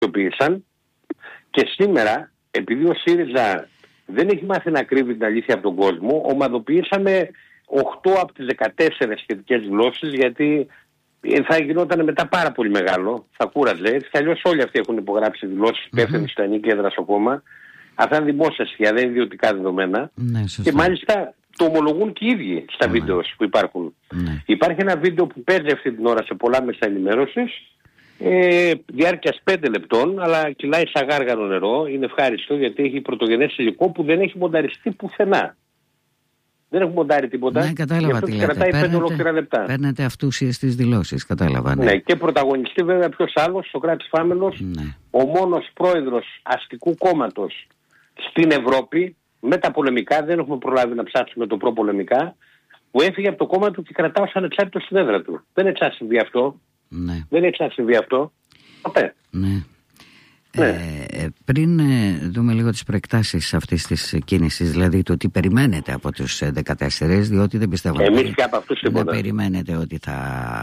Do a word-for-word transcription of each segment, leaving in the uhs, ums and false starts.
δημοσιοποίησαν και σήμερα, επειδή ο ΣΥΡΙΖΑ δεν έχει μάθει να κρύβει την αλήθεια από τον κόσμο, ομαδοποιήσαμε οκτώ από τις δεκατέσσερις σχετικές δηλώσεις, γιατί θα γινόταν μετά πάρα πολύ μεγάλο, θα κούραζε. Έτσι κι αλλιώς όλοι αυτοί έχουν υπογράψει δηλώσεις υπεύθυνοι mm-hmm. στο ανήκει έδρα στο κόμμα. Αυτά είναι δημόσια στοιχεία, δεν είναι ιδιωτικά δεδομένα. Ναι, και μάλιστα το ομολογούν και οι ίδιοι στα ναι. βίντεο που υπάρχουν. Ναι. Υπάρχει ένα βίντεο που παίζει αυτή την ώρα σε πολλά μέσα ενημέρωσης, ε, διάρκειας πέντε λεπτών, αλλά κυλάει σαν γάργαρο νερό. Είναι ευχάριστο γιατί έχει πρωτογενές υλικό που δεν έχει μονταριστεί πουθενά. Δεν έχουμε μοντάρει τίποτα. Ναι, κατάλαβα τι λέτε. Κρατάει πέντε ολόκληρα λεπτά. Παίρνετε αυτούσιες τις δηλώσεις, κατάλαβα. Ναι. ναι, και πρωταγωνιστή βέβαια ποιος άλλος, Σωκράτης Φάμελος, ναι. ο μόνος πρόεδρος αστικού κόμματος στην Ευρώπη, με τα πολεμικά, δεν έχουμε προλάβει να ψάξουμε το προπολεμικά, που έφυγε από το κόμμα του και κρατάω σαν ανεξάρτητο στην έδρα του. Δεν έχει ξανασυμβεί αυτό. Ναι. Δεν έχει ξανασυμβεί αυτό. Ποτέ. Ναι. Ναι. Ε, πριν ε, δούμε λίγο τις προεκτάσεις αυτής της κίνησης, δηλαδή το τι περιμένετε από τους δεκατέσσερις, διότι δεν πιστεύω Εμείς και από αυτούς να περιμένετε ότι θα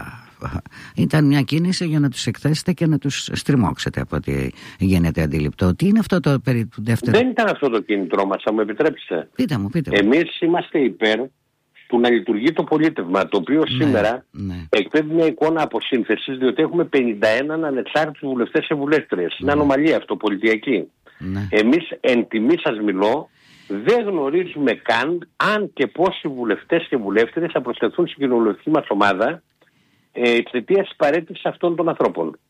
ήταν μια κίνηση για να τους εκθέσετε και να τους στριμώξετε από ό,τι γίνεται αντιληπτό. Τι είναι αυτό το περί του δεύτερου? Δεν ήταν αυτό το κίνητρό μας, θα μου επιτρέψετε. Πείτε μου, πείτε μου. Εμείς είμαστε υπέρ του να λειτουργεί το πολίτευμα, το οποίο ναι, σήμερα ναι. εκπέμπει μια εικόνα αποσύνθεσης, διότι έχουμε πενήντα ένα ανεξάρτητους βουλευτές και βουλεύτριες. Ναι. Είναι ανομαλία αυτό, πολιτιακή. Ναι. Εμείς, εν τιμή σας μιλώ, δεν γνωρίζουμε καν αν και πόσοι βουλευτές και βουλεύτριες θα προσθεθούν στην κοινοβουλευτική μας ομάδα ε, εξαιτίας της παρέτησης αυτών των ανθρώπων.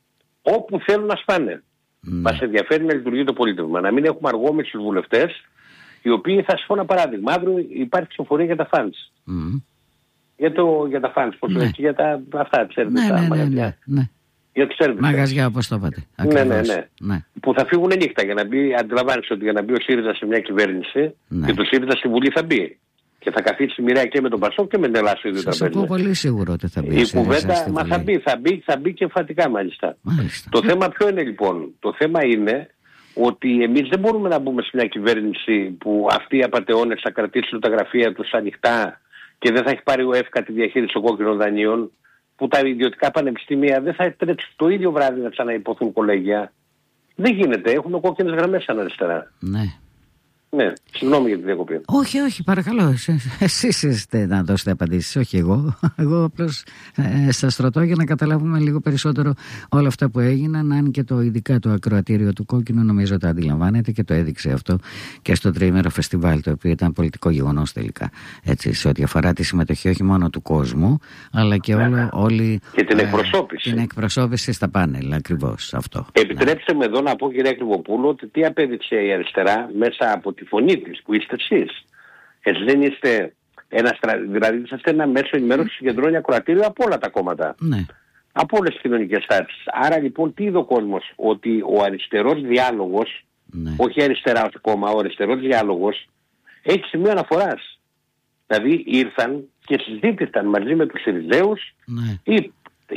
Όπου θέλουν να σπάνε. Ναι. Μας ενδιαφέρει να λειτουργεί το πολίτευμα. Να μην έχουμε αργόμετρους βουλευτές, οι οποίοι, θα σας πω ένα παράδειγμα, αύριο υπάρχει ψηφοφορία για τα φαντς. Mm. Για, το, για τα φαντς, πώς ναι. για τα αυτά, ξέρετε, ναι, τα ναι, μαγαζιά. Ναι, ναι. Για το ξέρετε. Μαγαζιά, όπως το είπατε. Ναι, ναι, ναι, ναι. Που θα φύγουν νύχτα για να μπει, αντιλαμβάνεσαι ότι για να μπει ο ΣΥΡΙΖΑ σε μια κυβέρνηση ναι. και το ΣΥΡΙΖΑ στη Βουλή θα μπει. Και θα καθίσει μοιραία και με τον Πασόκ και με την Ελλάδα στο ίδιο τραπέζι. Σας πω πολύ σίγουρο ότι θα μπει. Η κουβέντα, μα θα μπει, θα μπει, θα μπει και εμφατικά μάλιστα. μάλιστα. Το θέμα ποιο είναι λοιπόν? Το θέμα είναι ότι εμείς δεν μπορούμε να μπούμε σε μια κυβέρνηση που αυτοί οι απατεώνες θα κρατήσουν τα γραφεία τους ανοιχτά και δεν θα έχει πάρει ο ΕΦΚΑ τη διαχείριση των κόκκινων δανείων, που τα ιδιωτικά πανεπιστήμια δεν θα επιτρέψουν το ίδιο βράδυ να ξαναϋποθούν κολέγια. Δεν γίνεται, έχουμε κόκκινες γραμμές σαν αριστερά. Ναι. Ναι, συγγνώμη για τη διακοπή. Όχι, όχι, παρακαλώ. Εσείς είστε να δώσετε απαντήσεις, όχι εγώ. Εγώ απλώς ε, σας ρωτώ για να καταλάβουμε λίγο περισσότερο όλα αυτά που έγιναν. Αν και το ειδικά το ακροατήριο του Κόκκινου νομίζω τα αντιλαμβάνεται και το έδειξε αυτό και στο τριήμερο φεστιβάλ, το οποίο ήταν πολιτικό γεγονός τελικά. Έτσι, σε ό,τι αφορά τη συμμετοχή όχι μόνο του κόσμου, αλλά και όλο, όλη. Και την εκπροσώπηση. Ε, την εκπροσώπηση στα πάνελ, ακριβώς αυτό. Επιτρέψτε με εδώ να πω, κυρία Κρυβοπούλου, ότι τι απέδειξε η αριστερά μέσα από τη φωνή της, που είστε εσείς. Έτσι δεν είστε ένα, δηλαδή είσαστε ένα μέσο ενημέρωση που συγκεντρώνει ακροατήριο από όλα τα κόμματα. Ναι. Από όλες τις κοινωνικές τάξεις. Άρα λοιπόν τι είδε ο κόσμος? Ότι ο αριστερός διάλογος, ναι. όχι αριστερά ως κόμμα, ο αριστερός διάλογος έχει σημείο αναφοράς. Δηλαδή ήρθαν και συζήτησαν μαζί με τους Συριζέους ναι. ή,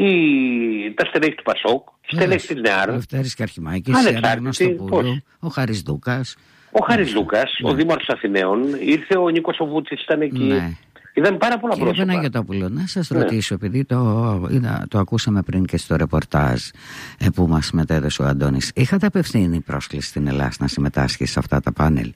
ή τα στελέχη του Πασόκ, στελέχη της ΝΕΑΡ, ο Λευτέρης Καρχημάκης, ο Χάρης Δούκας. Ο Χάρης Δούκας, ναι. ο Δήμαρχος Αθηναίων, ήρθε ο Νίκος ο Βούτσης, ήταν εκεί. Ναι. Είδαμε πάρα πολλά πρόσωπα. Κύριε Παναγιωτόπουλο, να σας ναι. ρωτήσω, επειδή το, είδα, το ακούσαμε πριν και στο ρεπορτάζ ε, που μας μετέδωσε ο Αντώνης, είχατε απευθύνει πρόσκληση στην Ελλάδα να συμμετάσχει σε αυτά τα πάνελ?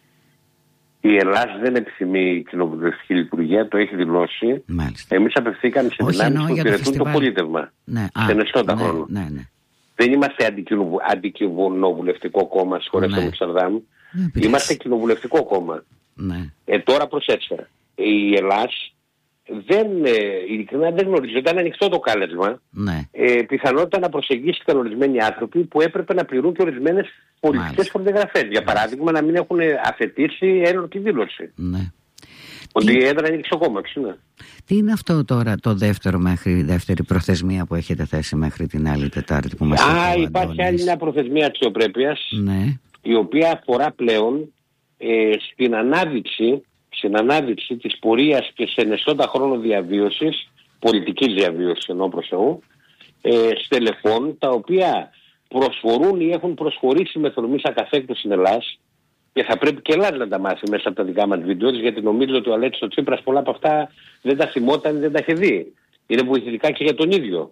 Η Ελλάδα δεν επιθυμεί η κοινοβουλευτική λειτουργία, το έχει δηλώσει. Μάλιστα. Εμείς απευθύνθηκαμε σε δυνάμεις που υπηρετούν το πολίτευμα. Ναι. Στενεστόντα χρόνο. Ναι, ναι. Δεν είμαστε αντικοινοβουλευτικό κόμμα, συγχωρέστε μου Ξαρδάμ. Ναι, είμαστε κοινοβουλευτικό κόμμα. Ναι. Ε, τώρα προσέξτε. Η Ελλάδα δεν, ε, ειλικρινά δεν γνωρίζει. Ήταν ανοιχτό το κάλεσμα. Ναι. Ε, πιθανότητα να προσεγγίσει ορισμένοι άνθρωποι που έπρεπε να πληρούν και ορισμένες πολιτικές προδιαγραφές. Για παράδειγμα, να μην έχουν αθετήσει ένορκη δήλωση. Ναι. Ότι η έδρα είναι στο κόμμα, ναι. Τι είναι αυτό τώρα το δεύτερο μέχρι δεύτερη προθεσμία που έχετε θέσει μέχρι την άλλη Τετάρτη που μας είπε? Α, υπάρχει άλλη μια προθεσμία αξιοπρέπειας, ναι. η οποία αφορά πλέον ε, στην ανάδειξη, στην ανάδειξη της πορείας και σε εναισθόντα χρόνο διαβίωσης, πολιτικής διαβίωσης εννοώ προς Θεού, ε, στελεχών τα οποία προσφορούν ή έχουν προσχωρήσει με θορμής ακαθέκτου στην Ελλάδα. Και θα πρέπει και Ελλάδα να τα μάθει μέσα από τα δικά μας βίντεο, γιατί νομίζω ότι ο Αλέξης ο Τσίπρας πολλά από αυτά δεν τα θυμόταν, δεν τα είχε δει. Είναι βοηθητικά και για τον ίδιο.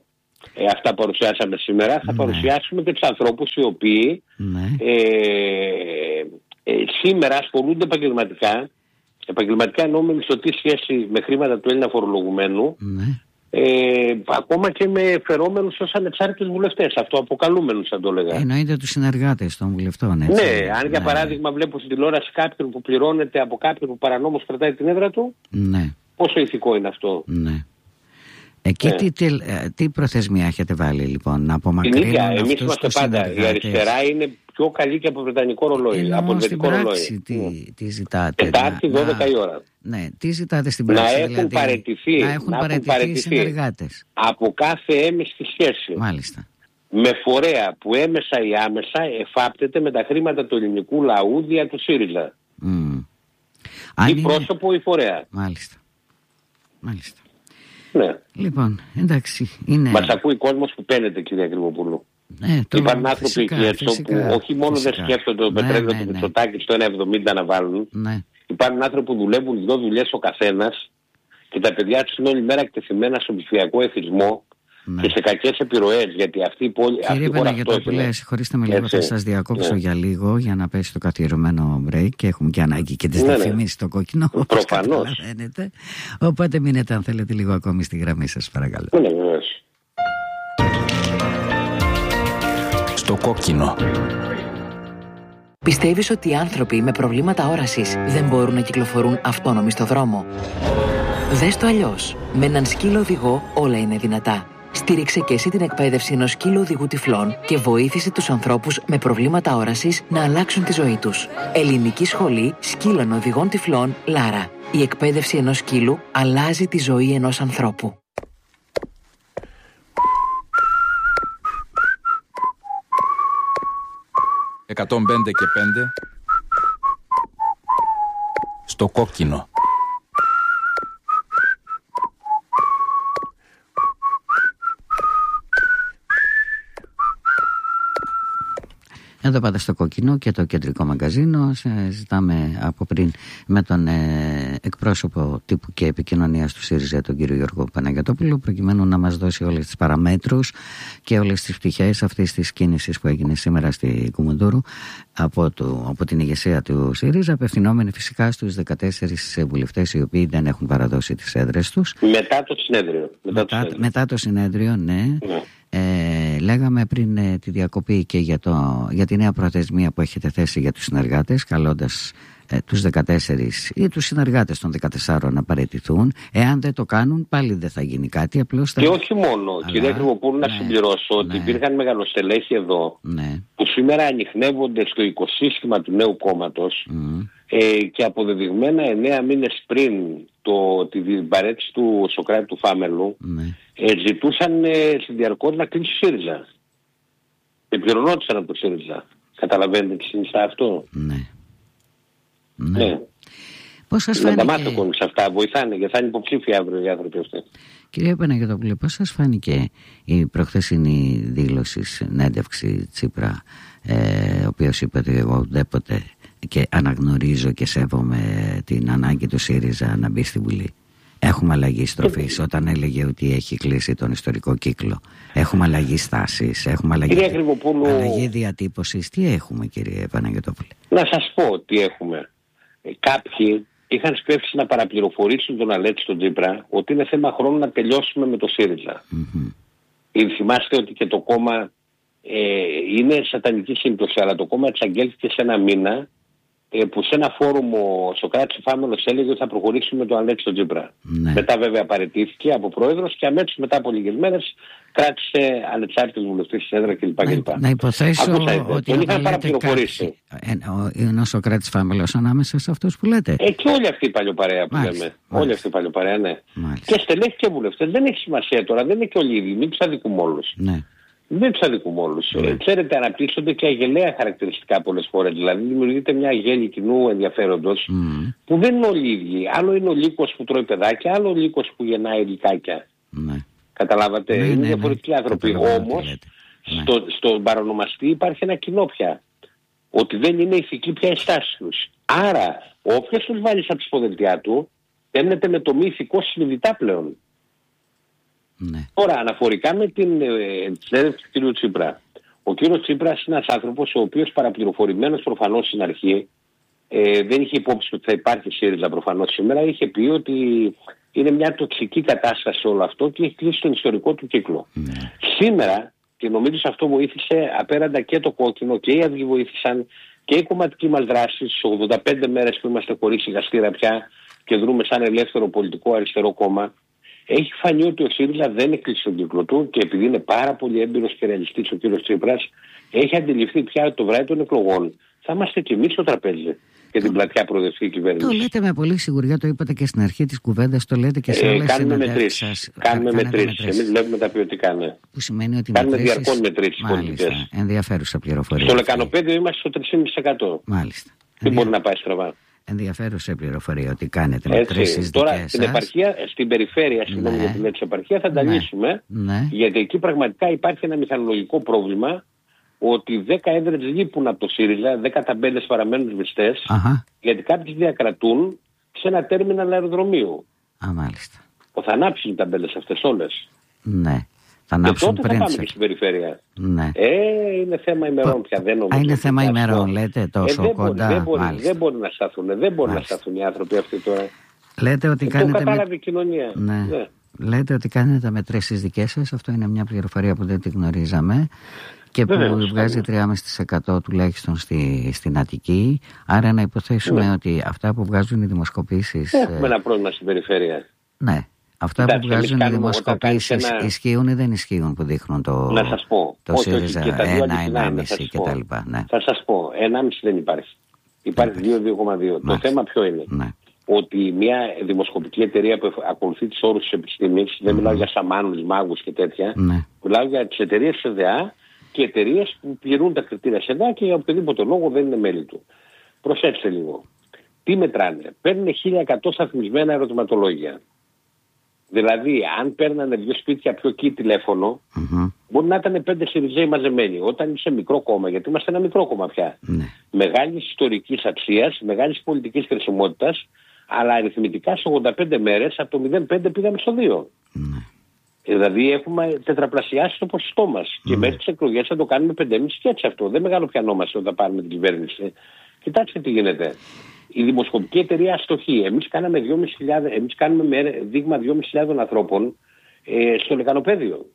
ε, αυτά παρουσιάσαμε σήμερα, θα ναι. παρουσιάσουμε και τους ανθρώπους οι οποίοι ναι. ε, ε, σήμερα ασχολούνται επαγγελματικά, επαγγελματικά εννοώ με μισθωτή σχέση με χρήματα του Έλληνα φορολογουμένου, ναι. ε, ακόμα και με φερόμενους ως ανεξάρτητους βουλευτές, αυτοαποκαλούμενους θα το λέγα. Εννοείται τους συνεργάτες των βουλευτών, έτσι. Ναι, αν για ναι. παράδειγμα βλέπω στην τηλεόραση κάποιον που πληρώνεται από κάποιον που παρανόμως κρατάει την έδρα του, ναι. πόσο ηθικό είναι αυτό. Ναι. Εκεί ναι. τι, τι, τι προθεσμία έχετε βάλει λοιπόν, να απομακρύνουν αυτούς τους συνεργάτες? Εμείς είμαστε πάντα, η αριστερά είναι πιο καλή και από βρετανικό ρολόι, ενώ από ελβετικό ρολόι. Τι, τι ζητάτε? Τετάρτη, δώδεκα η ώρα. Ναι, τι ζητάτε στην πράξη? Να έχουν δηλαδή, παραιτηθεί, να έχουν να παραιτηθεί, παραιτηθεί συνεργάτες από κάθε έμεστη σχέση. Μάλιστα. Με φορέα που έμεσα ή άμεσα εφάπτεται με τα χρήματα του ελληνικού λαού δια του ΣΥΡΙΖΑ. Mm. Ή είναι... πρόσωπο ή φορέα. Μάλιστα. Μάλιστα. Ναι. Λοιπόν, εντάξει. Είναι... Μας ακούει κόσμος που παίρνεται, κυρία Κρυβοπούλου. Ναι, το... Υπάρχουν άνθρωποι εκεί έξω που όχι μόνο φυσικά. δεν σκέφτονται το ναι, πετρέλαιο ναι, του Μητσοτάκη ναι. στο ένα εβδομήντα να βάλουν. Ναι. Υπάρχουν άνθρωποι που δουλεύουν δύο δουλειές ο καθένας και τα παιδιά τους είναι όλη μέρα εκτεθειμένα στον ψηφιακό εθισμό ναι. και σε κακές επιρροές. Γιατί αυτή η πόλη. Κύριε Παναγιωτόπουλε, συγχωρήστε με λίγο, θα σας διακόψω ναι. για λίγο για να πέσει το καθιερωμένο break και έχουμε και ανάγκη και τις ναι, διαφημίσεις ναι. στο κόκκινο. Προφανώς. Οπότε μείνετε αν θέλετε λίγο ακόμη στη γραμμή σας, παρακαλώ. Ναι, ναι. Στο κόκκινο. Πιστεύεις ότι οι άνθρωποι με προβλήματα όρασης δεν μπορούν να κυκλοφορούν αυτόνομοι στο δρόμο? Δες το αλλιώς. Με έναν σκύλο οδηγό όλα είναι δυνατά. Στήριξε και εσύ την εκπαίδευση ενός σκύλου οδηγού τυφλών και βοήθησε τους ανθρώπους με προβλήματα όρασης να αλλάξουν τη ζωή τους. Ελληνική Σχολή Σκύλων Οδηγών Τυφλών Λάρα. Η εκπαίδευση ενός σκύλου αλλάζει τη ζωή ενός ανθρώπου. εκατόν πέντε και πέντε στο κόκκινο. Εδώ πάντα στο κόκκινο και το κεντρικό μαγκαζίνο. Ζητάμε από πριν με τον ε, εκπρόσωπο τύπου και επικοινωνίας του ΣΥΡΙΖΑ, τον κύριο Γιώργο Παναγιωτόπουλο, προκειμένου να μας δώσει όλες τις παραμέτρους και όλες τις πτυχές αυτής της κίνησης που έγινε σήμερα στη Κουμουντούρου από, το, από την ηγεσία του ΣΥΡΙΖΑ, απευθυνόμενοι φυσικά στους δεκατέσσερις βουλευτές οι οποίοι δεν έχουν παραδώσει τις έδρες τους. Μετά το συνέδριο. Μετά, μετά, το, συνέδριο. μετά το συνέδριο, ναι. ναι. Ε, λέγαμε πριν ε, τη διακοπή και για, το, για τη νέα προθεσμία που έχετε θέσει για τους συνεργάτες, καλώντας ε, τους δεκατέσσερις ή τους συνεργάτες των δεκατεσσάρων να παραιτηθούν. Εάν δεν το κάνουν πάλι δεν θα γίνει κάτι, απλώς θα... Και όχι μόνο, αλλά... κυρία Κρυβοπούλου, ναι, να συμπληρώσω ότι ναι. υπήρχαν μεγαλοστελέχοι εδώ ναι. που σήμερα ανιχνεύονται στο οικοσύστημα του νέου κόμματος mm. ε, και αποδεδειγμένα εννέα μήνες πριν το, την παρέτηση του Σωκράτη του Φάμελου ναι. ε, ζητούσαν ε, συνδιαρκώς να κλείσει ΣΥΡΙΖΑ. Επιρρονόντουσαν από το ΣΥΡΙΖΑ. Καταλαβαίνετε τι συνιστά αυτό? Ναι. Ναι. ναι. Πώς σας φάνηκε... Να τα μάθω σε αυτά, βοηθάνε γιατί θα είναι υποψήφοι αύριο οι άνθρωποι αυτοί. Κυρία Παναγιωτόπουλε, πώς σας φάνηκε η προχθεσινή δήλωση, συνέντευξη Τσίπρα, ε, ο οποίος είπε ότι εγώ ουδέποτε και αναγνωρίζω και σέβομαι την ανάγκη του ΣΥΡΙΖΑ να μπει στη Βουλή? Έχουμε αλλαγή στροφής όταν έλεγε ότι έχει κλείσει τον ιστορικό κύκλο. Έχουμε αλλαγή στάσης, έχουμε αλλαγή, αλλαγή διατύπωσης. Τι έχουμε, κύριε Παναγιωτόπουλε? Να σας πω τι έχουμε. Ε, κάποιοι είχαν σκέφτησει να παραπληροφορήσουν τον Αλέξη τον Τσίπρα ότι είναι θέμα χρόνου να τελειώσουμε με το ΣΥΡΙΖΑ. Mm-hmm. Θυμάστε ότι και το κόμμα ε, είναι σατανική σύμπτωση, αλλά το κόμμα εξαγγέλθηκε σε ένα μήνα που σε ένα φόρουμ ο Σωκράτης Φάμελος έλεγε ότι θα προχωρήσουμε με τον Αλέξη τον Τσίπρα. Ναι. Μετά βέβαια παραιτήθηκε από πρόεδρος και αμέσως μετά από λίγες μέρες κράτησε ανεξάρτητους βουλευτές της έδρα κλπ. Να, να υποθέσω Ακούσα, ότι τον είχαν παραπληροφορήσει. Είναι ο Σωκράτης Φάμελος ανάμεσα σε αυτούς που λέτε. Ε, και όλη αυτή η παλιοπαρέα που μάλιστα, λέμε. Μάλιστα. Όλη αυτή η παλιοπαρέα, ναι. Μάλιστα. Και στελέχοι και βουλευτές. Δεν έχει σημασία τώρα, δεν είναι και όλοι ίδιοι. Μην τους αδικούμε όλους. Ναι. Δεν τους αδικούμε όλους. Mm. Ξέρετε, αναπτύσσονται και αγελαία χαρακτηριστικά πολλές φορές. Δηλαδή, δημιουργείται μια γέλη κοινού ενδιαφέροντος mm. που δεν είναι όλοι ίδιοι. Άλλο είναι ο λύκος που τρώει παιδάκια, άλλο ο λύκος που γεννάει λυκάκια. Mm. Καταλάβατε, ναι, είναι ναι, διαφορετικοί ναι, άνθρωποι. Όμως, στο, ναι. στον παρονομαστή υπάρχει ένα κοινό πια. Ότι δεν είναι ηθική πια η στάση τους. Άρα, όποιος τους βάλει στα ψηφοδελτιά του, παίρνεται με το μη ηθικό συνειδητά πλέον. Ναι. Τώρα, αναφορικά με την συνέντευξη του κ. Τσίπρα. Ο κ. Τσίπρας είναι ένας άνθρωπος ο οποίος παραπληροφορημένος προφανώς στην αρχή, ε, δεν είχε υπόψη ότι θα υπάρχει ΣΥΡΙΖΑ προφανώς σήμερα, είχε πει ότι είναι μια τοξική κατάσταση όλο αυτό και έχει κλείσει τον ιστορικό του κύκλο. Ναι. Σήμερα, και νομίζω σε αυτό βοήθησε απέραντα και το κόκκινο και οι Αυγοί βοήθησαν και η κομματική μας δράση στις ογδόντα πέντε μέρες που είμαστε χωρίς σιγαστήρα πια και δρούμε σαν ελεύθερο πολιτικό αριστερό κόμμα. Έχει φανεί ότι ο ΣΥΡΙΖΑ δεν έκλεισε τον κύκλο του και επειδή είναι πάρα πολύ έμπειρος και ρεαλιστής ο κ. Τσίπρας, έχει αντιληφθεί πια ότι το βράδυ των εκλογών θα είμαστε κι εμείς στο τραπέζι και την πλατιά προοδευτική κυβέρνηση. Το λέτε με πολύ σιγουριά, το είπατε και στην αρχή της κουβέντας, το λέτε και σε άλλες συναντεύσεις σας. Κάνουμε μετρήσεις. Εμείς βλέπουμε τα ποιοτικά, ναι. Που σημαίνει ότι κάνουμε μετρήσεις... διαρκώς μετρήσεις πολιτικές. Ενδιαφέρουσα πληροφορία. Στο λεκανοπέδιο είμαστε στο τρία κόμμα πέντε τοις εκατό. Μάλιστα. Τι Ενδια... μπορεί να πάει στραβά. Ενδιαφέρουσα πληροφορία ότι κάνετε μετρήσεις. Τώρα στην επαρχία, στην περιφέρεια, συγγνώμη για την έτσι επαρχία, θα τα ναι. λύσουμε. Ναι. Γιατί εκεί πραγματικά υπάρχει ένα μηχανολογικό πρόβλημα. Ότι δέκα έδρες λείπουν από το ΣΥΡΙΖΑ, δέκα ταμπέλες παραμένουν σβηστές, γιατί κάποιοι διακρατούν σε ένα τέρμιναλ αεροδρομίου. Α, μάλιστα. Θα ανάψουν οι ταμπέλες αυτές όλες. Ναι. Θα ανάψουν και τότε πριν θα πάμε και στην περιφέρεια. Ναι. Ε, είναι θέμα ημερών πια. Δεν νομίζω. Α, είναι θέμα ημερών, λέτε, τόσο ε, δεν κοντά. Μπορεί, δεν, μπορεί, δεν μπορεί να σταθούν. Δεν μπορεί να σταθούν οι άνθρωποι αυτοί τώρα. Λέτε ότι ε, κάνετε. Το κατάλαβε η κοινωνία. Ναι. Ναι. Λέτε ότι κάνετε μετρήσεις δικές σας. Αυτό είναι μια πληροφορία που δεν τη γνωρίζαμε. Και που Βέβαια, βγάζει τρία κόμμα πέντε τοις εκατό τουλάχιστον στη, στην Αττική. Άρα να υποθέσουμε ναι. ότι αυτά που βγάζουν οι δημοσκοπήσεις... Έχουμε ε... ένα πρόβλημα στην περιφέρεια. Ναι. Αυτά Κοιτάξτε, που βγάζουν οι δημοσκοπήσεις ένα... ισχύουν ή δεν ισχύουν που δείχνουν το, να σας πω. το ΣΥΡΙΖΑ ένα, ένα κόμμα πέντε κτλ. Ναι. Θα σας πω. ένα κόμμα πέντε δεν υπάρχει. Υπάρχει δύο, δύο κόμμα δύο. Το θέμα ποιο είναι. Ναι. Ότι μια δημοσκοπική εταιρεία που ακολουθεί τις όρους της επιστήμης, δεν mm. μιλάω για σαμάνους, μάγους και τέτοια, ναι. μιλάω για τις εταιρείες ΣΕΔΕΑ και εταιρείες που πληρούν τα κριτήρια ΣΕΔΕΑ και για οποιοδήποτε λόγο δεν είναι μέλη του. Προσέξτε λίγο. Τι μετράνε. Παίρνουν χίλια εκατό σταθμισμένα ερωτηματολόγια. Δηλαδή, αν παίρνανε δύο σπίτια πιο εκεί τηλέφωνο, mm-hmm. μπορεί να ήταν πέντε ΣΥΡΙΖΑΙ μαζεμένοι. Όταν είσαι μικρό κόμμα, γιατί είμαστε ένα μικρό κόμμα πια. Mm-hmm. Μεγάλης ιστορικής αξίας, μεγάλης πολιτικής χρησιμότητας, αλλά αριθμητικά σε ογδόντα πέντε μέρες από το μηδέν κόμμα πέντε πήγαμε στο δύο. Mm-hmm. Δηλαδή έχουμε τετραπλασιάσει το ποσοστό μας. Mm. Και μέχρι τις εκλογές θα το κάνουμε πέντε κόμμα πέντε και έτσι αυτό. Δεν μεγαλοπιανόμαστε όταν πάρουμε την κυβέρνηση. Κοιτάξτε τι γίνεται. Η δημοσκοπική εταιρεία αστοχεί. Εμείς κάναμε δυόμισι χιλιάδες, εμείς κάνουμε με δείγμα δυόμισι χιλιάδες ανθρώπων ε, στο λεκανοπέδιο.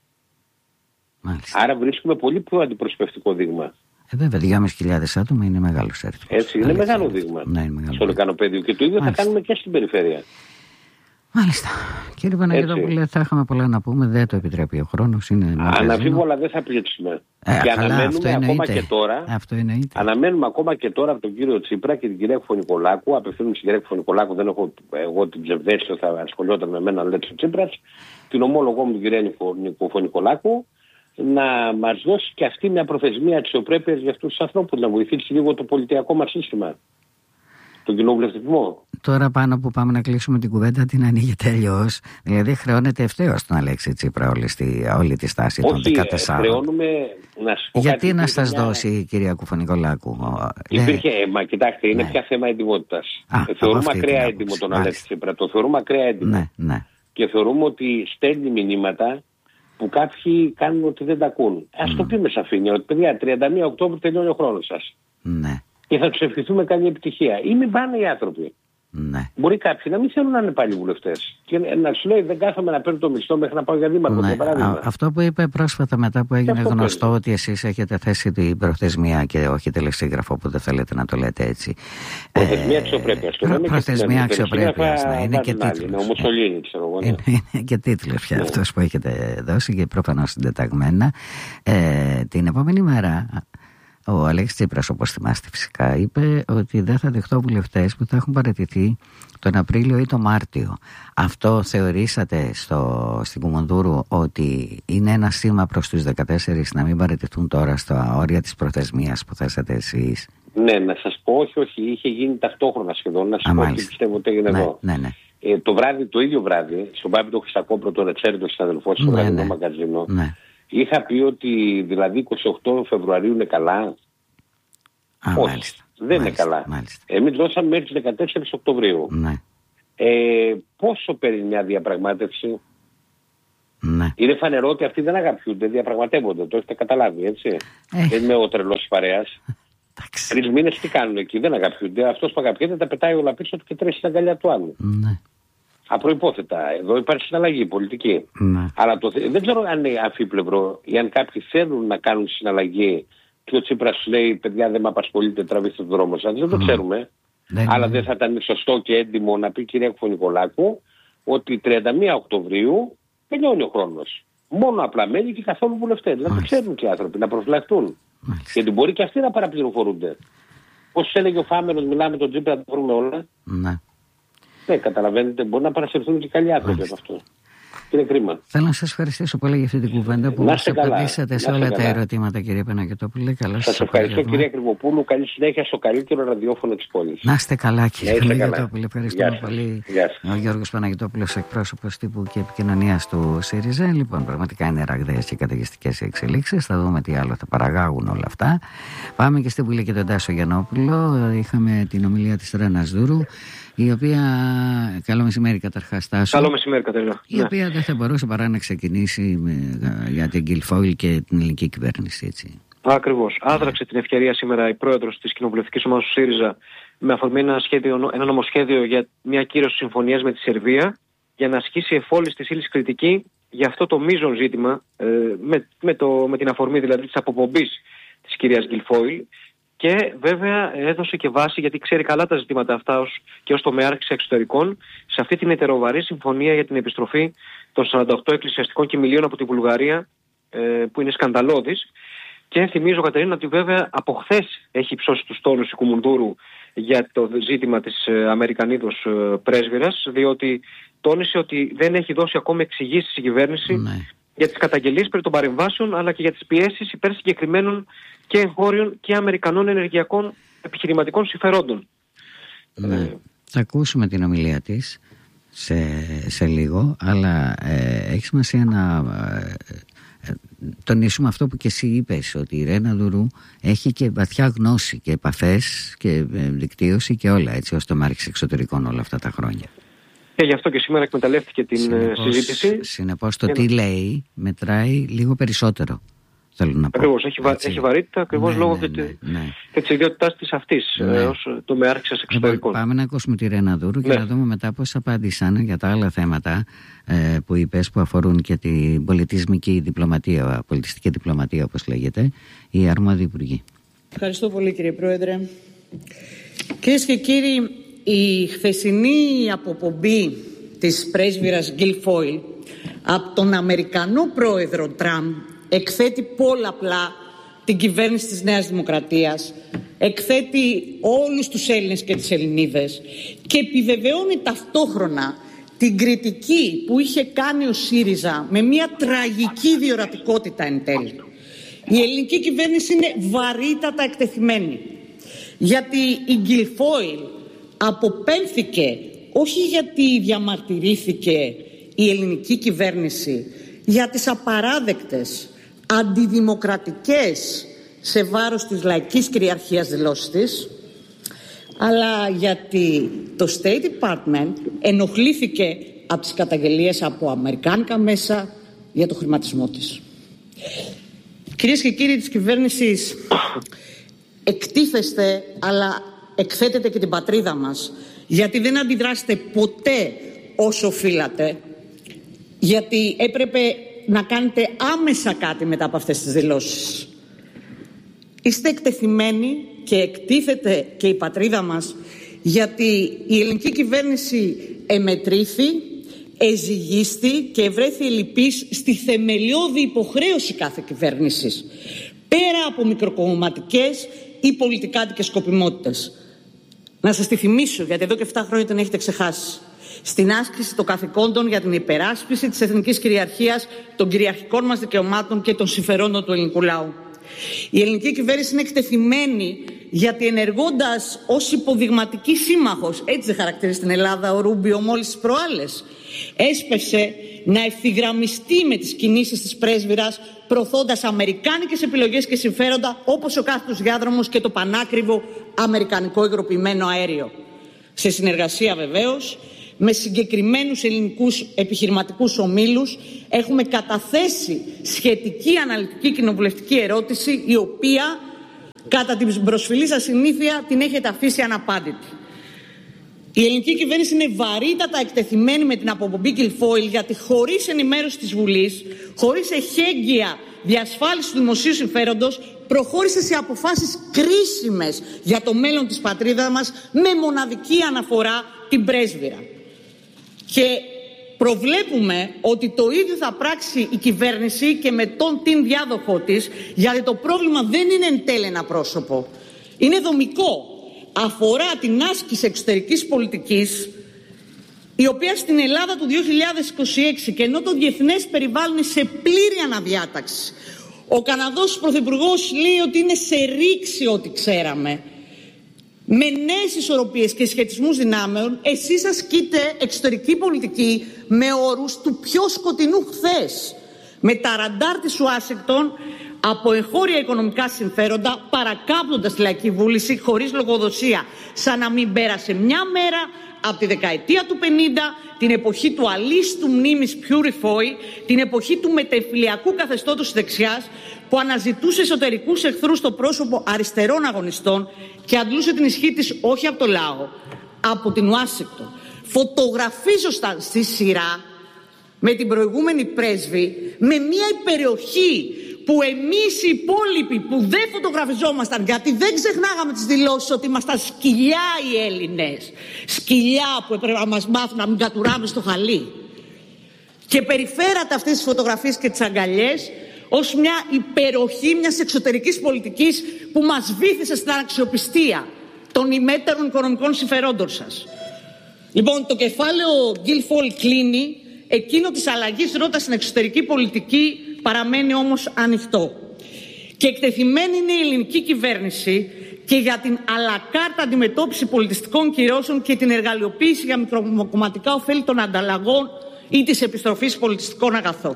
Μάλιστα. Άρα βρίσκουμε πολύ πιο αντιπροσωπευτικό δείγμα. Ε, βέβαια, δυόμισι χιλιάδες άτομα είναι μεγάλος αριθμός. Έτσι, είναι μεγάλο δείγμα ναι, είναι μεγάλο στο λεκανοπέδιο. Και το ίδιο Μάλιστα. θα κάνουμε και στην περιφέρεια. Μάλιστα. Κύριε Παναγιώτοπουλε, θα είχαμε πολλά να πούμε, δεν το επιτρέπει ο χρόνος. Αναμφίβολα δεν θα πλήξουμε. Ε, και καλά, αναμένουμε ακόμα και τώρα. Αυτό εννοείται. Αναμένουμε ακόμα και τώρα από τον κύριο Τσίπρα και την κυρία Κουφωνικολάκου. Απευθύνουμε στην κυρία Κουφωνικολάκου, δεν έχω εγώ την ψευδέστηση ότι θα ασχολιόταν με μένα, λέτε ο Τσίπρας. Την ομόλογό μου την κυρία Κουφωνικολάκου να μας δώσει και αυτή μια προθεσμία αξιοπρέπειας για αυτούς τους ανθρώπους, να βοηθήσει λίγο το πολιτιακό μας σύστημα. Τον κοινοβουλευτισμό. Τώρα πάνω που πάμε να κλείσουμε την κουβέντα την ανοίγεται αλλιώς. Δηλαδή χρεώνεται ευθέως τον Αλέξη Τσίπρα όλη, στη, όλη τη στάση Όχι, των δεκατεσσάρων. Χρεώνουμε να σου Γιατί κάτι, να σας μια... δώσει η κυρία Κουφωνικολάκου. Υπήρχε αίμα, κοιτάξτε, είναι ναι. πια θέμα εντιμότητας. Θεωρούμε ακραία έντιμο τον Αλέξη Τσίπρα. Το θεωρούμε ακραία έντιμο. Ναι, ναι. Και θεωρούμε ότι στέλνει μηνύματα που κάποιοι κάνουν ότι δεν τα ακούν. Ας mm. το πούμε σαφήνεια, ότι παιδιά τριάντα μία Οκτώβρη τελειώνει ο χρόνος σας. Ναι. Και θα τους ευχηθούμε καλή επιτυχία. Ή μην πάνε οι άνθρωποι. Ναι. Μπορεί κάποιοι να μην θέλουν να είναι πάλι βουλευτές. Και να σου λέει δεν κάθομαι να παίρνω το μισθό μέχρι να πάω για δήμαρχο. Ναι. Α, αυτό που είπε πρόσφατα μετά που έγινε γνωστό παίζει. Ότι εσείς έχετε θέσει την προθεσμία και όχι τελεσίγραφο που δεν θέλετε να το λέτε έτσι. Προθεσμία αξιοπρέπειας. Προ, προθεσμία αξιοπρέπειας. Ναι, είναι και τίτλος. Είναι ομοσολύνη, ξέρω εγώ. Είναι, είναι και τίτλος πια αυτός που έχετε δώσει και προφανώς συντεταγμένα. Ε, την επόμενη μέρα. Ο Αλέξης Τσίπρας, όπως θυμάστε φυσικά, είπε ότι δεν θα δεχτώ βουλευτές που θα έχουν παραιτηθεί τον Απρίλιο ή τον Μάρτιο. Αυτό θεωρήσατε στο, στην Κουμουνδούρου ότι είναι ένα σήμα προς τους δεκατέσσερις να μην παραιτηθούν τώρα στα όρια της προθεσμίας που θέσατε εσείς? Ναι, να σας πω, όχι, όχι, είχε γίνει ταυτόχρονα σχεδόν. Να σας Α, πω ότι πιστεύω ότι έγινε ναι, εδώ. Ναι, ναι. Ε, το βράδυ, το ίδιο βράδυ, στον Πάπη Χρυσακόπουλο, τον Ρετσέρη, τον συναδελφό, στο ναι, βραδινό ναι. μαγκαζίνο. Ναι. Είχα πει ότι δηλαδή είκοσι οκτώ Φεβρουαρίου είναι καλά. Α, όχι, μάλιστα, δεν μάλιστα, είναι καλά. Μάλιστα. Εμείς δώσαμε μέχρι τις δεκατέσσερις Οκτωβρίου. Ναι. Ε, πόσο παίρνει μια διαπραγμάτευση? Ναι. Είναι φανερό ότι αυτοί δεν αγαπιούνται, διαπραγματεύονται. Το έχετε καταλάβει, έτσι. Ε. Δεν είμαι ο τρελός της παρέας. Τρεις μήνες τι κάνουν εκεί, δεν αγαπιούνται. Αυτός που αγαπιέται τα πετάει όλα πίσω του και τρέχει στην αγκαλιά του άλλου. Ναι. Απροϋπόθετα. Εδώ υπάρχει συναλλαγή πολιτική. Ναι. Αλλά το, δεν ξέρω αν είναι αμφίπλευρο ή αν κάποιοι θέλουν να κάνουν συναλλαγή και ο Τσίπρας λέει: παιδιά, δεν με απασχολείτε, τραβήστε τον δρόμο σας. Δεν το ξέρουμε. Δεν αλλά είναι. Δεν θα ήταν σωστό και έντιμο να πει κυρία Κουφωνικολάκου ότι τριάντα μία Οκτωβρίου τελειώνει ο χρόνος. Μόνο απλά μέλη και καθόλου βουλευτές. Να το ξέρουν και οι άνθρωποι, να προσφυλαχτούν. Γιατί μπορεί και αυτοί να παραπληροφορούνται. Πώς έλεγε ο Φάμερος, μιλάμε με τον Τσίπρα, να τα βρούμε όλα. Ναι. Ναι, καταλαβαίνετε, μπορεί να παρασυρθούν και καλοί άνθρωποι από αυτό. Είναι κρίμα. Θέλω να σας ευχαριστήσω πολύ για αυτή την κουβέντα που μας απαντήσατε σε όλα τα ερωτήματα, κύριε Παναγιωτόπουλε. Σας ευχαριστώ, κυρία Κρυβοπούλου. Καλή συνέχεια στο καλύτερο ραδιόφωνο της πόλης. Να είστε καλά, κύριε Παναγιωτόπουλε. Ευχαριστούμε πολύ. Ο Γιώργος Παναγιωτόπουλος, εκπρόσωπος τύπου και επικοινωνίας του ΣΥΡΙΖΑ. Λοιπόν, πραγματικά είναι ραγδαίες και καταιγιστικές οι εξελίξεις. Θα δούμε τι άλλο θα παραγάγουν όλα αυτά. Πάμε και στη Βουλή και τον Τάσο Γιαννόπουλο. Είχαμε την ομιλία της Ρένας Δούρου, η οποία. Καλό μεσημέρι καταρχάς, Τάσο. Καλό μεσημέρι, Κατερίνα. Η οποία ναι. δεν θα μπορούσε παρά να ξεκινήσει με, για την Γκιλφόιλ και την ελληνική κυβέρνηση, έτσι. Ακριβώς. Άδραξε την ευκαιρία σήμερα η πρόεδρος της κοινοβουλευτικής ομάδας του ΣΥΡΙΖΑ με αφορμή ένα, σχέδιο, ένα νομοσχέδιο για μια κύρωση συμφωνίας με τη Σερβία για να ασκήσει εφόλης της ύλης κριτική για αυτό το μείζον ζήτημα ε, με, με, το, με την αφορμή δηλαδή της αποπομπής της κυρίας Γκιλφόιλ. Και βέβαια έδωσε και βάση, γιατί ξέρει καλά τα ζητήματα αυτά ως, και ως τομεάρχης εξωτερικών, σε αυτή την ετεροβαρή συμφωνία για την επιστροφή των σαράντα οκτώ εκκλησιαστικών κοιμηλίων από τη Βουλγαρία, ε, που είναι σκανδαλώδης. Και θυμίζω, Κατερίνα, ότι βέβαια από χθες έχει υψώσει τους τόνους η Κουμουνδούρου για το ζήτημα της ε, Αμερικανίδος ε, πρέσβυρας, διότι τόνισε ότι δεν έχει δώσει ακόμη εξηγήσεις η κυβέρνηση ναι. για τις καταγγελίες περί των παρεμβάσεων, αλλά και για τις πιέσεις υπέρ συγκεκριμένων και εγχώριων και αμερικανών ενεργειακών επιχειρηματικών συμφερόντων. Ναι. Ε, θα ακούσουμε την ομιλία της σε, σε λίγο, αλλά ε, έχει σημασία να ε, ε, τονίσουμε αυτό που και εσύ είπες, ότι η Ρένα Δουρού έχει και βαθιά γνώση και επαφές και ε, δικτύωση και όλα, έτσι, ως τομάρχης εξωτερικών όλα αυτά τα χρόνια. Και γι' αυτό και σήμερα εκμεταλλεύτηκε την συνεπώς, συζήτηση. Συνεπώς το τι να... λέει μετράει λίγο περισσότερο. Ακριβώς, έχει, βα... έχει βαρύτητα ακριβώς ναι, λόγω ναι, ναι, ναι. και της ιδιότητάς της αυτής ναι. ως τομεάρχης εξωτερικών. Πάμε να ακούσουμε τη Ρένα Δούρου και ναι. να δούμε μετά πώς απάντησαν για τα άλλα θέματα ε, που είπες, που αφορούν και την πολιτισμική διπλωματία, πολιτιστική διπλωματία όπως λέγεται, οι αρμόδιοι υπουργοί. Ευχαριστώ πολύ, κύριε Πρόεδρε. Κυρίες και κύριοι, η χθεσινή αποπομπή της πρέσβυρας Γκιλφόιλ από τον Αμερικανό πρόεδρο Τραμπ εκθέτει πολλαπλά την κυβέρνηση της Νέας Δημοκρατίας, εκθέτει όλους τους Έλληνες και τις Ελληνίδες και επιβεβαιώνει ταυτόχρονα την κριτική που είχε κάνει ο ΣΥΡΙΖΑ με μια τραγική διορατικότητα εν τέλει. Η ελληνική κυβέρνηση είναι βαρύτατα εκτεθειμένη, γιατί η Γκιλφόιλ αποπέμφθηκε όχι γιατί διαμαρτυρήθηκε η ελληνική κυβέρνηση για τις απαράδεκτες, αντιδημοκρατικές σε βάρος της λαϊκής κυριαρχίας δηλώσεις της, αλλά γιατί το State Department ενοχλήθηκε από τις καταγγελίες από αμερικάνικα μέσα για το χρηματισμό της. Κυρίες και κύριοι της κυβέρνησης, εκτίθεστε, αλλά εκθέτετε και την πατρίδα μας, γιατί δεν αντιδράσετε ποτέ όσο οφείλατε, γιατί έπρεπε να κάνετε άμεσα κάτι μετά από αυτές τις δηλώσεις. Είστε εκτεθειμένοι και εκτίθεται και η πατρίδα μας, γιατί η ελληνική κυβέρνηση εμετρήθη, εζυγίστη και ευρέθη ελλειπής στη θεμελιώδη υποχρέωση κάθε κυβέρνησης, πέρα από μικροκομματικές ή πολιτικάτικες σκοπιμότητες. Να σας τη θυμίσω, γιατί εδώ και εφτά χρόνια την έχετε ξεχάσει. Στην άσκηση των καθηκόντων για την υπεράσπιση της εθνικής κυριαρχίας, των κυριαρχικών μας δικαιωμάτων και των συμφερόντων του ελληνικού λαού. Η ελληνική κυβέρνηση είναι εκτεθειμένη, γιατί ενεργώντας ως υποδειγματική σύμμαχος, έτσι δεν χαρακτηρίζει την Ελλάδα ο Ρούμπιο μόλις τις προάλλες, έσπευσε να ευθυγραμμιστεί με τις κινήσεις της πρέσβυρας, προωθώντας αμερικάνικες επιλογές και συμφέροντα, όπως ο κάθετος διάδρομος και το πανάκριβο αμερικανικό υγροποιημένο αέριο. Σε συνεργασία βεβαίως με συγκεκριμένους ελληνικούς επιχειρηματικούς ομίλους. Έχουμε καταθέσει σχετική αναλυτική κοινοβουλευτική ερώτηση, η οποία κατά την προσφυλή σας συνήθεια την έχετε αφήσει αναπάντητη. Η ελληνική κυβέρνηση είναι βαρύτατα εκτεθειμένη με την αποπομπή Γκιλφόιλ, γιατί χωρίς ενημέρωση της Βουλής, χωρίς εχέγγυα διασφάλιση του δημοσίου συμφέροντος, προχώρησε σε αποφάσεις κρίσιμες για το μέλλον της πατρίδας μας, με μοναδική αναφορά την πρέσβυρα. Και προβλέπουμε ότι το ίδιο θα πράξει η κυβέρνηση και με τον την διάδοχό της, γιατί το πρόβλημα δεν είναι εν τέλει ένα πρόσωπο. Είναι δομικό. Αφορά την άσκηση εξωτερικής πολιτικής, η οποία στην Ελλάδα του δύο χιλιάδες είκοσι έξι, και ενώ το διεθνές περιβάλλον είναι σε πλήρη αναδιάταξη, ο Καναδός Πρωθυπουργός λέει ότι είναι σε ρήξη ό,τι ξέραμε, με νέες ισορροπίες και σχετισμούς δυνάμεων, εσείς ασκείτε εξωτερική πολιτική με όρους του πιο σκοτεινού χθες, με τα ραντάρ της Ουάσιγκτον από εγχώρια οικονομικά συμφέροντα, παρακάπτοντας τη λαϊκή βούληση χωρίς λογοδοσία, σαν να μην πέρασε μια μέρα από τη δεκαετία του πενήντα, την εποχή του αλίστου μνήμης Πιούριφόη, την εποχή του μετεμφυλιακού καθεστώτος της δεξιάς, που αναζητούσε εσωτερικούς εχθρούς στο πρόσωπο αριστερών αγωνιστών και αντλούσε την ισχύ της όχι από το λαό, από την Ουάσιγκτον. Φωτογραφίζονταν στη σειρά με την προηγούμενη πρέσβη, με μια περιοχή που εμείς οι υπόλοιποι που δεν φωτογραφιζόμασταν, γιατί δεν ξεχνάγαμε τις δηλώσεις ότι ήμασταν σκυλιά οι Έλληνες, σκυλιά που έπρεπε να μας μάθουν να μην κατουράμε στο χαλί, και περιφέρατε αυτές τις φωτογραφίες και τις αγκαλιές ως μια υπεροχή μιας εξωτερικής πολιτικής που μας βύθισε στην αξιοπιστία των ημέτερων οικονομικών συμφερόντων σας. Λοιπόν, το κεφάλαιο Γκιλφόιλ κλείνει, εκείνο της αλλαγής ρότας στην εξωτερική πολιτική παραμένει όμως ανοιχτό. Και εκτεθειμένη είναι η ελληνική κυβέρνηση και για την αλακάρτα αντιμετώπιση πολιτιστικών κυρώσεων και την εργαλειοποίηση για μικροκομματικά ωφέλη των ανταλλαγών ή της επιστροφής πολιτιστικών αγαθών.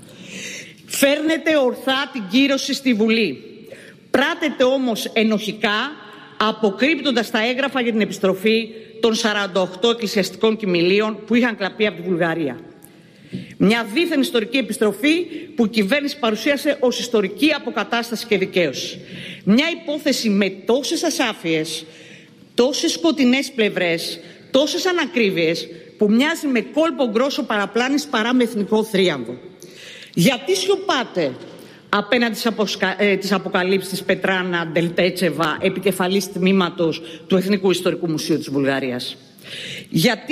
Φέρνετε ορθά την κύρωση στη Βουλή. Πράτετε όμως ενοχικά, αποκρύπτοντας τα έγγραφα για την επιστροφή των σαράντα οκτώ εκκλησιαστικών κοιμηλίων που είχαν κλαπεί από τη Βουλγαρία. Μια δίθεν ιστορική επιστροφή που η κυβέρνηση παρουσίασε ως ιστορική αποκατάσταση και δικαίωση. Μια υπόθεση με τόσες ασάφειες, τόσες σκοτεινές πλευρές, τόσες ανακρίβειες, που μοιάζει με κόλπο γκρόσο παραπλάνης παρά με εθνικό θρίαμβο. Γιατί σιωπάτε απέναντι στις αποσκα... ε, τις αποκαλύψεις της Πετράνα Ντελτέτσεβα, επικεφαλής τμήματος του Εθνικού Ιστορικού Μουσείου της Βουλγαρίας? Γιατί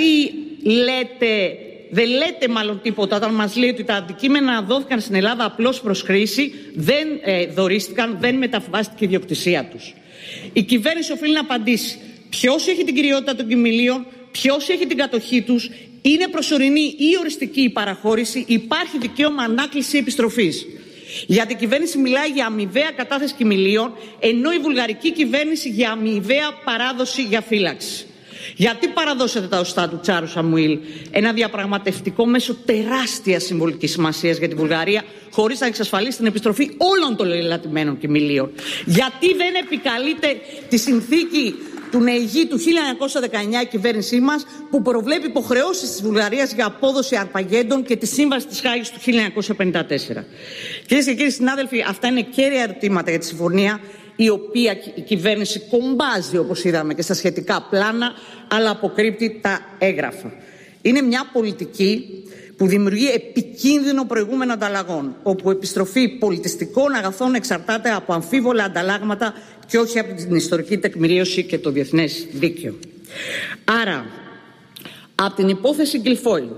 λέτε, δεν λέτε μάλλον τίποτα όταν μας λέει ότι τα αντικείμενα δόθηκαν στην Ελλάδα απλώς προς χρήση, δεν ε, δωρίστηκαν, δεν μεταβάστηκε η ιδιοκτησία τους? Η κυβέρνηση οφείλει να απαντήσει ποιος έχει την κυριότητα των κοιμηλίων, ποιος έχει την κατοχή τους, είναι προσωρινή ή οριστική η παραχώρηση, υπάρχει δικαίωμα ανάκληση επιστροφής. Γιατί η κυβέρνηση μιλάει για αμοιβαία κατάθεση κοιμηλίων, ενώ η βουλγαρική κυβέρνηση για αμοιβαία παράδοση για φύλαξη. Γιατί παραδώσατε τα οστά του Τσάρου Σαμουήλ, ένα διαπραγματευτικό μέσο τεράστιας συμβολικής σημασίας για τη Βουλγαρία, χωρίς να εξασφαλίσει την επιστροφή όλων των λελατημένων κοιμηλίων? Γιατί δεν επικαλείται τη συνθήκη του ΝΕΙΓΙ του χίλια εννιακόσια δεκαεννιά η κυβέρνησή μας, που προβλέπει υποχρεώσεις της Βουλγαρίας για απόδοση αρπαγέντων, και τη Σύμβαση της Χάγης του χίλια εννιακόσια πενήντα τέσσερα. Κυρίες και κύριοι συνάδελφοι, αυτά είναι κέρια ερωτήματα για τη συμφωνία, η οποία η κυβέρνηση κομπάζει, όπως είδαμε, και στα σχετικά πλάνα, αλλά αποκρύπτει τα έγγραφα. Είναι μια πολιτική που δημιουργεί επικίνδυνο προηγούμενο ανταλλαγών, όπου η επιστροφή πολιτιστικών αγαθών εξαρτάται από αμφίβολα ανταλλάγματα και όχι από την ιστορική τεκμηρίωση και το διεθνές δίκαιο. Άρα, από την υπόθεση Γκιλφόιλ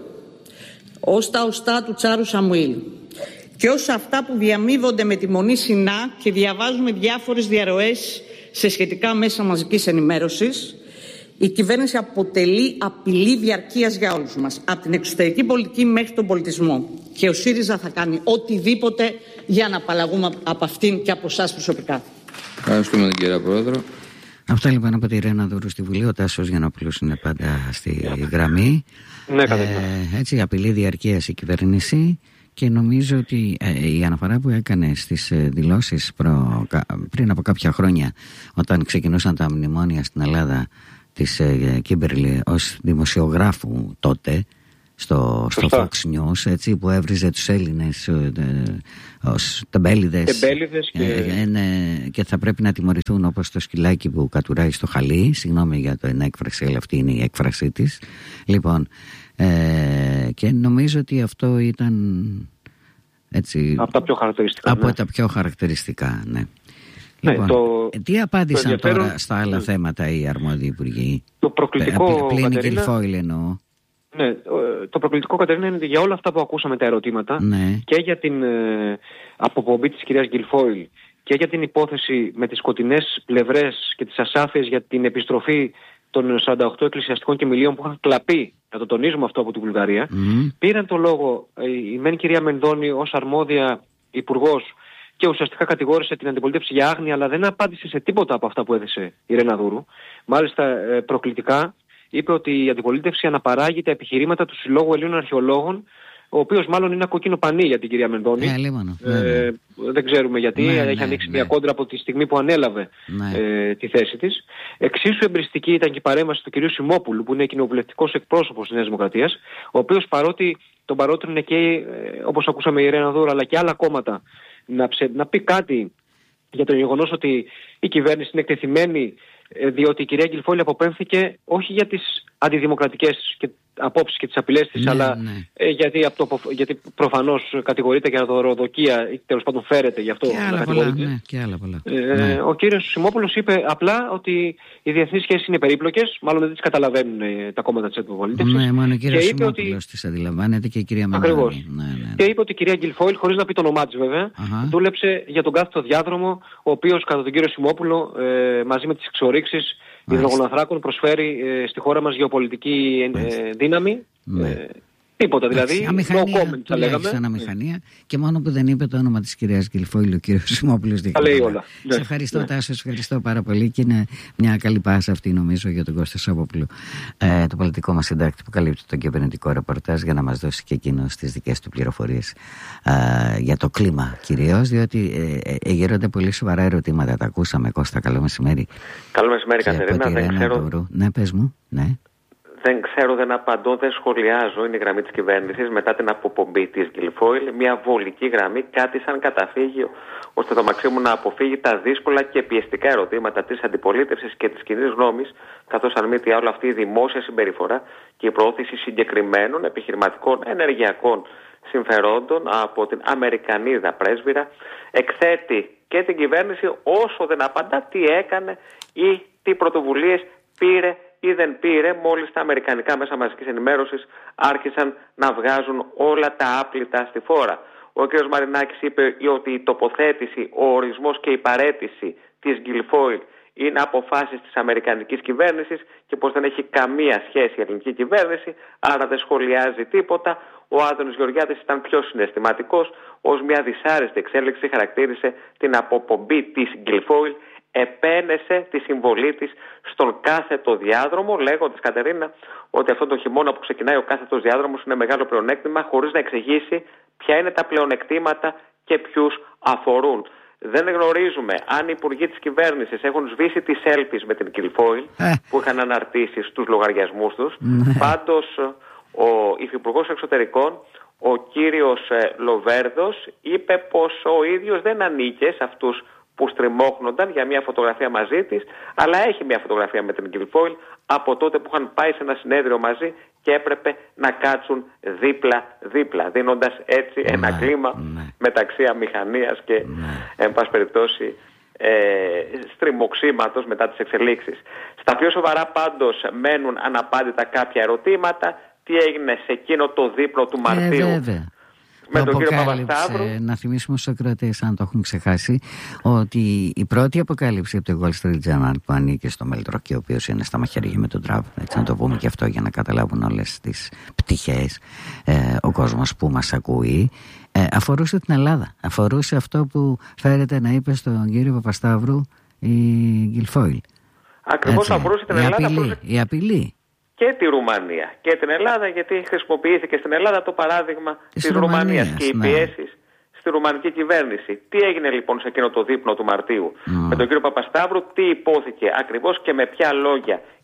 ως τα οστά του Τσάρου Σαμουήλ και ως αυτά που διαμείβονται με τη Μονή Σινά και διαβάζουμε διάφορες διαρροές σε σχετικά μέσα μαζικής ενημέρωσης, η κυβέρνηση αποτελεί απειλή διαρκείας για όλους μας, από την εξωτερική πολιτική μέχρι τον πολιτισμό. Και ο ΣΥΡΙΖΑ θα κάνει οτιδήποτε για να απαλλαγούμε από αυτήν και από εσάς προσωπικά. Ευχαριστούμε την κυρία Πρόεδρο. Αυτά λοιπόν από τη Ρένα Δούρου στη Βουλή. Ο Τάσος Γιαννόπουλος είναι πάντα στη γραμμή. Ναι, ε, έτσι, απειλή διαρκείας η κυβέρνηση. Και νομίζω ότι ε, η αναφορά που έκανε στις ε, δηλώσεις προ, κα, πριν από κάποια χρόνια, όταν ξεκινούσαν τα μνημόνια στην Ελλάδα, της ε, Κίμπερλι ως δημοσιογράφου τότε στο, στο Fox News, έτσι, που έβριζε τους Έλληνες ε, ε, ως τεμπέληδες, τεμπέληδες και... Ε, ε, ναι, και θα πρέπει να τιμωρηθούν όπως το σκυλάκι που κατουράει στο χαλί. Συγγνώμη για την έκφραση, αλλά αυτή είναι η έκφρασή της. Λοιπόν, ε, και νομίζω ότι αυτό ήταν έτσι, από τα πιο χαρακτηριστικά. Από ναι. τα πιο χαρακτηριστικά, ναι. Ναι, Λοιπόν, το, τι απάντησαν το τώρα στα άλλα ναι. θέματα οι αρμόδιοι υπουργοί? Το προκλητικό, πλην Γκιλφόιλ εννοώ. Ναι, το προκλητικό, Κατερίνα, είναι ότι για όλα αυτά που ακούσαμε τα ερωτήματα, ναι. και για την ε, αποπομπή της κυρίας Γκιλφόιλ και για την υπόθεση με τις σκοτεινές πλευρές και τις ασάφειες για την επιστροφή των σαράντα οκτώ εκκλησιαστικών κοιμηλίων που είχαν κλαπεί, να το τονίζουμε αυτό, από τη Βουλγαρία, mm. πήραν το λόγο η μεν κυρία Μενδώνη ως αρμόδια υπουργός και ουσιαστικά κατηγόρησε την αντιπολίτευση για άγνοια, αλλά δεν απάντησε σε τίποτα από αυτά που έθεσε η Ρένα Δούρου. Μάλιστα ε, προκλητικά είπε ότι η αντιπολίτευση αναπαράγει τα επιχειρήματα του Συλλόγου Ελλήνων Αρχαιολόγων, ο οποίος μάλλον είναι ένα κόκκινο πανί για την κυρία Μενδώνη. Ε, ε, δεν ξέρουμε γιατί, ναι, έχει ναι, ανοίξει ναι. μια κόντρα από τη στιγμή που ανέλαβε ναι. ε, τη θέση της. Εξίσου εμπριστική ήταν και η παρέμβαση του κυρίου Σιμόπουλου, που είναι κοινοβουλευτικός εκπρόσωπος της Νέας Δημοκρατίας, ο οποίος παρότι τον παρότρινε και, ε, όπως ακούσαμε, η Ρένα Δούρου, αλλά και άλλα κόμματα, να, ψε, να πει κάτι για το γεγονός ότι η κυβέρνηση είναι εκτεθειμένη, διότι η κυρία Γκιλφόιλ αποπέμφθηκε όχι για τις αντιδημοκρατικές και απόψεις και τις απειλές της, ναι, αλλά ναι. Ε, γιατί, από το, γιατί προφανώς κατηγορείται για δωροδοκία ή τέλος πάντων φέρεται γι' αυτό και άλλα πολλά, ναι, και άλλα πολλά. Ε, ναι. Ο κύριος Σιμόπουλος είπε απλά ότι οι διεθνείς σχέσεις είναι περίπλοκες, μάλλον δεν τις καταλαβαίνουν ε, τα κόμματα της αντιπολίτευσης. Ναι, μόνο ο κύριος Σιμόπουλος ότι... τις αντιλαμβάνεται και η κυρία Μενδώνη. Ακριβώς. Ναι, ναι, ναι. Και είπε ότι η κυρία Γκιλφόιλ, χωρίς να πει το όνομά της βέβαια, uh-huh. δούλεψε για τον κάθετο διάδρομο, ο οποίος κατά τον κύριο Σιμόπουλο ε, μαζί με τις εξορίξεις υδρογοναθράκων προσφέρει ε, στη χώρα μας γεωπολιτική ε, δύναμη. Ναι. Ε, τίποτα δηλαδή. Αμηχανία, no comment, θα λέγαμε. Αμηχανία, και μόνο που δεν είπε το όνομα της κυρίας Γκιλφόιλ ο κύριος Σιμόπουλος. Τα λέει όλα. Σε ναι. ευχαριστώ, ναι. Τάσο, σε ευχαριστώ πάρα πολύ, και είναι μια καλή πάσα αυτή, νομίζω, για τον Κώστα Σαββόπουλο, ε, το πολιτικό μας συντάκτη, που καλύπτει τον κυβερνητικό ρεπορτάζ, για να μας δώσει και εκείνο τις δικές του πληροφορίες ε, για το κλίμα κυρίως, διότι ε, ε, γέρονται πολύ σοβαρά ερωτήματα. Τα ακούσαμε, Κώστα. Καλό μεσημέρι. Καλό μεσημέρι, Κατερίνα. Δεν ξέρω... Ναι, πες μου. Ναι. Δεν ξέρω, δεν απαντώ, δεν σχολιάζω. Είναι η γραμμή της κυβέρνησης μετά την αποπομπή της Γκιλφόιλ. Μια βολική γραμμή, κάτι σαν καταφύγιο, ώστε το Μαξίμου να αποφύγει τα δύσκολα και πιεστικά ερωτήματα της αντιπολίτευσης και της κοινής γνώμης, καθώς αν μη τι άλλο αυτή η δημόσια συμπεριφορά και η προώθηση συγκεκριμένων επιχειρηματικών ενεργειακών συμφερόντων από την Αμερικανίδα πρέσβυρα εκθέτει και την κυβέρνηση, όσο δεν απαντά τι έκανε ή τι πρωτοβουλίες πήρε ή δεν πήρε, μόλις τα αμερικανικά μέσα μαζικής ενημέρωσης άρχισαν να βγάζουν όλα τα άπλυτα στη φόρα. Ο κ. Μαρινάκης είπε ότι η τοποθέτηση, ο ορισμός και η παραίτηση της Γκιλφόιλ είναι αποφάσεις της αμερικανικής κυβέρνησης και πως δεν έχει καμία σχέση η ελληνική κυβέρνηση, άρα δεν σχολιάζει τίποτα. Ο Άδωνης Γεωργιάδης ήταν πιο συναισθηματικός, ως μια δυσάρεστη εξέλιξη χαρακτήρισε την αποπομπή της Γκιλφόιλ, επένεσε τη συμβολή της στον κάθετο διάδρομο, λέγοντας, Κατερίνα, ότι αυτό το χειμώνα που ξεκινάει ο κάθετος διάδρομος είναι μεγάλο πλεονέκτημα, χωρίς να εξηγήσει ποια είναι τα πλεονεκτήματα και ποιους αφορούν. Δεν γνωρίζουμε αν οι υπουργοί της κυβέρνησης έχουν σβήσει τις selfies με την Γκιλφόιλ που είχαν αναρτήσει στους λογαριασμούς τους. Πάντως, ο υφυπουργός εξωτερικών, ο κύριος Λοβέρδος, είπε πως ο ίδιος δεν ανήκε σε αυτούς που στριμώχνονταν για μια φωτογραφία μαζί της, αλλά έχει μια φωτογραφία με την Γκιλφόιλ από τότε που είχαν πάει σε ένα συνέδριο μαζί και έπρεπε να κάτσουν δίπλα-δίπλα, δίνοντας έτσι ναι, ένα κλίμα ναι. μεταξύ αμηχανίας και, ναι. εν πάση περιπτώσει, ε, στριμωξίματος μετά τις εξελίξεις. Στα πιο σοβαρά πάντως μένουν αναπάντητα κάποια ερωτήματα. Τι έγινε σε εκείνο το δείπνο του Μαρτίου? Ε, με τον κύριο Παπασταύρου. Να θυμίσουμε στους ακροατές, αν το έχουν ξεχάσει, ότι η πρώτη αποκάλυψη από το Wall Street Journal, που ανήκει στο Μέλτρο και ο οποίος είναι στα μαχαίρια με τον Τραμπ, έτσι να το πούμε και αυτό για να καταλάβουν όλες τις πτυχές, ε, ο κόσμος που μας ακούει, ε, αφορούσε την Ελλάδα. Αφορούσε αυτό που φέρεται να είπε στον κύριο Παπασταύρου η Γκιλφόιλ. Ακριβώς, αφορούσε την η Ελλάδα. Απειλή, αφορούσε... η απειλή. Και τη Ρουμανία και την Ελλάδα, γιατί χρησιμοποιήθηκε στην Ελλάδα το παράδειγμα της, της Ρουμανίας, Ρουμανίας και οι ναι. πιέσεις στη ρουμανική κυβέρνηση. Τι έγινε λοιπόν σε εκείνο το δείπνο του Μαρτίου mm. με τον κύριο Παπασταύρου, τι υπόθηκε ακριβώς και με ποια λόγια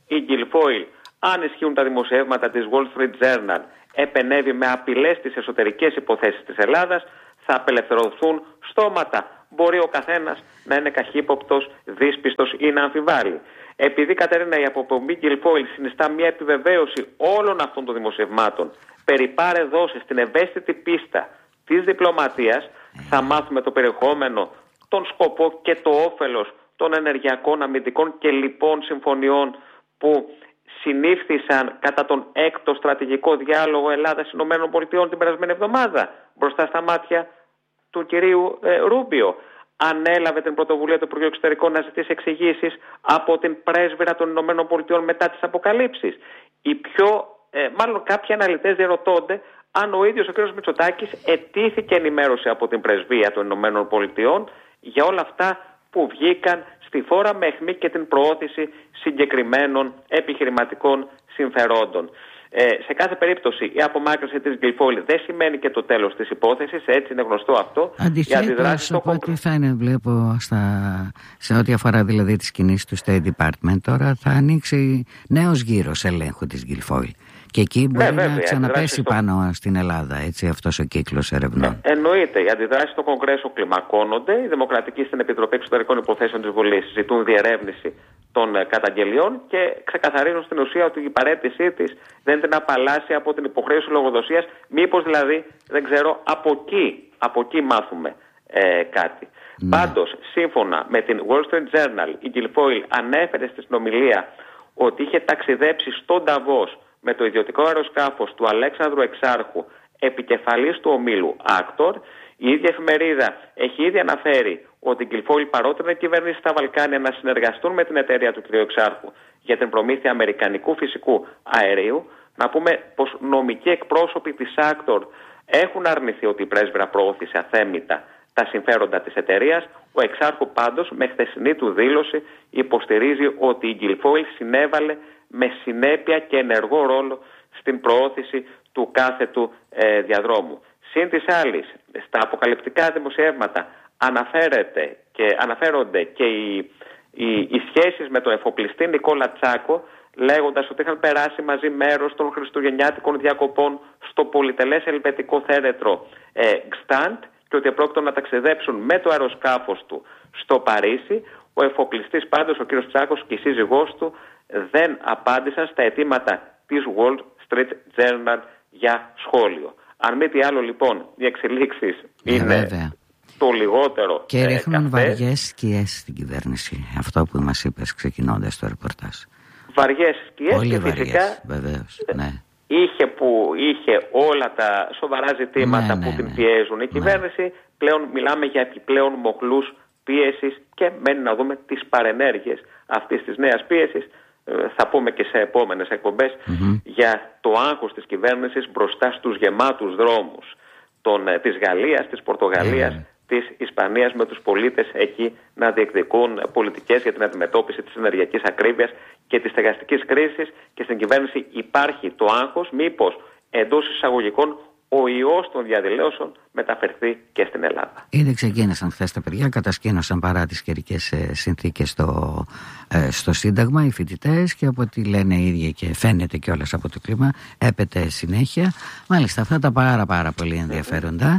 η Guilfoyle, αν ισχύουν τα δημοσιεύματα της Wall Street Journal, επενέβη με απειλές στις εσωτερικές υποθέσεις της Ελλάδας, θα απελευθερωθούν στόματα. Μπορεί ο καθένας να είναι καχύποπτος, δύσπιστος ή να αμφιβάλλει. Επειδή, Κατερίνα, η αποπομπή Guilfoyle συνιστά μια επιβεβαίωση όλων αυτών των δημοσιευμάτων περί πάρε δώσε στην ευαίσθητη πίστα της διπλωματίας, θα μάθουμε το περιεχόμενο, τον σκοπό και το όφελος των ενεργειακών, αμυντικών και λοιπών συμφωνιών που συνήφθησαν κατά τον έκτο στρατηγικό διάλογο Ελλάδας-Ηνωμένων Πολιτειών την περασμένη εβδομάδα μπροστά στα μάτια του κυρίου ε, Ρούμπιο. Ανέλαβε την πρωτοβουλία του Υπουργείου Εξωτερικών να ζητήσει εξηγήσεις από την πρέσβυρα των Ηνωμένων Πολιτειών μετά τις αποκαλύψεις. Οι πιο, ε, μάλλον κάποιοι αναλυτές διαρωτώνται αν ο ίδιος ο κ. Μητσοτάκης ετήθηκε ενημέρωση από την πρεσβεία των Ηνωμένων Πολιτειών για όλα αυτά που βγήκαν στη φόρα με αιχμή και την προώθηση συγκεκριμένων επιχειρηματικών συμφερόντων. Ε, σε κάθε περίπτωση η απομάκρυνση της Guilfoyle δεν σημαίνει και το τέλος της υπόθεσης, έτσι είναι γνωστό αυτό. Αντιθέτως από ό,τι θα είναι, βλέπω στα, σε ό,τι αφορά δηλαδή τις κινήσεις του State Department, τώρα θα ανοίξει νέος γύρος ελέγχου της Guilfoyle. Και εκεί μπορεί ναι, να ξαναπέσει πάνω στο... στην Ελλάδα, έτσι, αυτός ο κύκλος ερευνών. Ε, εννοείται. Οι αντιδράσεις στο Κογκρέσο κλιμακώνονται. Οι Δημοκρατικοί στην Επιτροπή Εξωτερικών Υποθέσεων της Βουλής ζητούν διερεύνηση των ε, καταγγελιών και ξεκαθαρίζουν στην ουσία ότι η παραίτησή της δεν την απαλλάσσει από την υποχρέωση λογοδοσίας. Μήπως δηλαδή, δεν ξέρω, από εκεί, από εκεί μάθουμε ε, κάτι. Ναι. Πάντως, σύμφωνα με την Wall Street Journal, η Guilfoyle ανέφερε στη συνομιλία ότι είχε ταξιδέψει στον Νταβός με το ιδιωτικό αεροσκάφος του Αλέξανδρου Εξάρχου, επικεφαλής του ομίλου Άκτορ. Η ίδια εφημερίδα έχει ήδη αναφέρει ότι η Guilfoyle παρότρινε κυβερνήσεις στα Βαλκάνια να συνεργαστούν με την εταιρεία του κ. Εξάρχου για την προμήθεια αμερικανικού φυσικού αερίου. Να πούμε πως νομικοί εκπρόσωποι της Άκτορ έχουν αρνηθεί ότι η πρέσβυρα προώθησε αθέμητα τα συμφέροντα της εταιρείας. Ο Εξάρχου πάντως με χθεσινή του δήλωση υποστηρίζει ότι η Guilfoyle συνέβαλε με συνέπεια και ενεργό ρόλο στην προώθηση του κάθετου ε, διαδρόμου. Συν της άλλης, στα αποκαλυπτικά δημοσιεύματα αναφέρεται και, αναφέρονται και οι, οι, οι σχέσεις με τον εφοπλιστή Νικόλα Τσάκο, λέγοντας ότι είχαν περάσει μαζί μέρος των χριστουγεννιάτικων διακοπών στο πολυτελές ελβετικό θέρετρο ε, Γκστάντ και ότι επρόκειτο να ταξιδέψουν με το αεροσκάφος του στο Παρίσι. Ο εφοπλιστής πάντως, ο κ. Τσάκος και η σύζυγός του, δεν απάντησαν στα αιτήματα της Wall Street Journal για σχόλιο. Αν μη τι άλλο λοιπόν, οι εξελίξεις ε, είναι βέβαια το λιγότερο και ρίχνουν ε, βαριές σκιές στην κυβέρνηση. Αυτό που μας είπες ξεκινώντας το ρεπορτάζ. Βαριές σκιές. Πολύ και βαριές, φυσικά βεβαίως, ναι. Είχε που είχε όλα τα σοβαρά ζητήματα ναι, που ναι, την πιέζουν. Η κυβέρνηση ναι. πλέον μιλάμε για επιπλέον μοχλούς πίεσης και μένει να δούμε τις παρενέργειες αυτής της νέας πίεσης. Θα πούμε και σε επόμενες εκπομπές mm-hmm. για το άγχος της κυβέρνησης μπροστά στους γεμάτους δρόμους των, της Γαλλίας, της Πορτογαλίας, mm-hmm. της Ισπανίας, με τους πολίτες εκεί να διεκδικούν πολιτικές για την αντιμετώπιση της ενεργειακής ακρίβειας και της στεγαστικής κρίσης, και στην κυβέρνηση υπάρχει το άγχος μήπως εντός εισαγωγικών ο ιός των διαδηλώσεων μεταφερθεί και στην Ελλάδα. Ήδη ξεκίνησαν χθες τα παιδιά, κατασκήνωσαν παρά τις καιρικές συνθήκες στο, ε, στο Σύνταγμα οι φοιτητές, και από ό,τι λένε οι ίδιοι και φαίνεται κιόλας από το κλίμα έπεται συνέχεια. Μάλιστα, αυτά τα πάρα πάρα πολύ ενδιαφέροντα.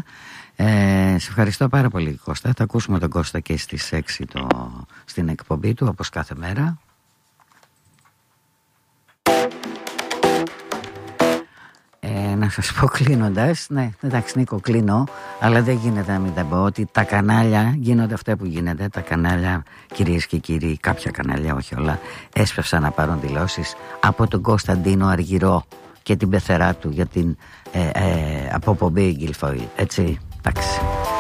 Ε, σε ευχαριστώ πάρα πολύ, Κώστα. Θα ακούσουμε τον Κώστα και στις έξι το, στην εκπομπή του, όπως κάθε μέρα. Ε, να σας πω κλείνοντας, ναι, εντάξει Νίκο, κλείνω, αλλά δεν γίνεται να μην τα πω ότι τα κανάλια γίνονται αυτά που γίνεται. Τα κανάλια, κυρίες και κύριοι, κάποια κανάλια, όχι όλα, έσπευσαν να πάρουν δηλώσεις από τον Κωνσταντίνο Αργυρό και την πεθερά του για την ε, ε, αποπομπή Guilfoyle, έτσι, εντάξει.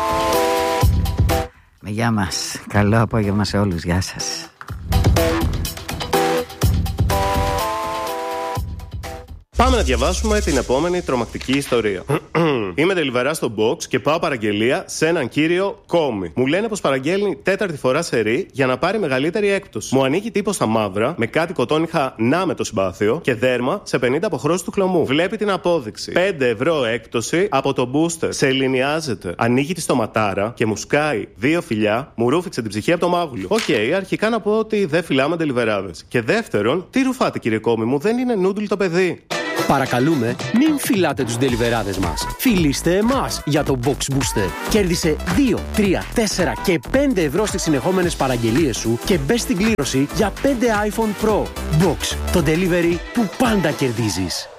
Με γεια μας, καλό απόγευμα σε όλους, γεια σας. Πάμε να διαβάσουμε την επόμενη τρομακτική ιστορία. Είμαι τελιβερά στο box και πάω παραγγελία σε έναν κύριο Κόμι. Μου λένε πως παραγγέλνει τέταρτη φορά σερί για να πάρει μεγαλύτερη έκπτωση. Μου ανοίγει τύπο στα μαύρα με κάτι κοτόνιχα να με το συμπάθειο και δέρμα σε πενήντα αποχρώσεις του χλωμού. Βλέπει την απόδειξη. πέντε ευρώ έκπτωση από το booster. Σε ελληνιάζεται. Ανοίγει τη στοματάρα και μου σκάει δύο φιλιά. Μου ρούφηξε την ψυχή από το μάγουλο. Οκ, okay, αρχικά να πω ότι δεν φυλάμε τελιβεράδες. Και δεύτερον, τι ρουφάτε κύριε Κόμι μου, δεν είναι νούντλ το παιδί. Παρακαλούμε, μην φυλάτε τους ντελιβεράδες μας. Φιλήστε εμάς για το Box Booster. Κέρδισε δύο, τρία, τέσσερα και πέντε ευρώ στις συνεχόμενες παραγγελίες σου και μπες στην κλήρωση για πέντε iPhone Pro. Box, το delivery που πάντα κερδίζεις.